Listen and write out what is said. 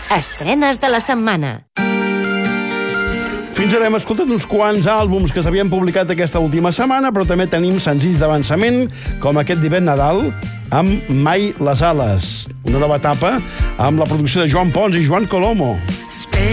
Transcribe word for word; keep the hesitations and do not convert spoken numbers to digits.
Estrenes de la setmana. Fins ara hem escoltat uns quants àlbums que s'havien publicat aquesta última setmana, però també tenim senzills d'avançament, com aquest d'Ivet Nadal, amb Mai les ales. Una nova etapa amb la producció de Joan Pons i Joan Colomo.